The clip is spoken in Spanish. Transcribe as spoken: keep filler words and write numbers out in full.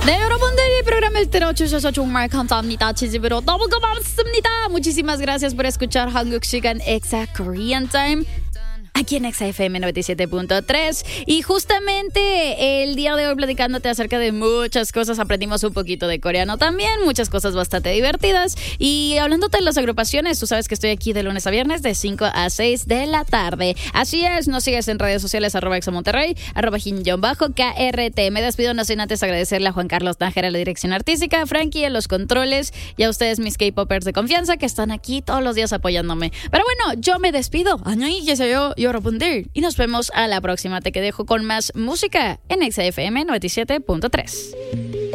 네, 여러분들 이 프로그램을 들어주셔서 정말 감사합니다. 지집으로 너무 고맙습니다. Muchísimas gracias por escuchar 한국 시간 Exact Korean Time aquí en Exa F M noventa y siete punto tres. Y justamente el día de hoy platicándote acerca de muchas cosas, aprendimos un poquito de coreano también, muchas cosas bastante divertidas. Y hablándote de las agrupaciones, tú sabes que estoy aquí de lunes a viernes de cinco a seis de la tarde. Así es, nos sigues en redes sociales, arroba Exa Monterrey, arroba Jin-K R T. Me despido no sin antes agradecerle a Juan Carlos Nájera, la dirección artística, a Frankie en los controles y a ustedes, mis K-Popers de confianza, que están aquí todos los días apoyándome. Pero bueno, yo me despido. 안녕히 계세요, 여러분들. Y nos vemos a la próxima. Te que dejo con más música en Exa F M noventa y siete punto tres.